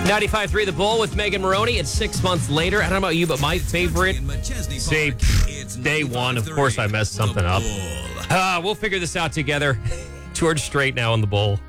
95.3 The Bull with Megan Maroney. It's 6 months later. I don't know about you, but my favorite, say, day one. Of course, I messed something up. We'll figure this out together. George Strait now on The Bull.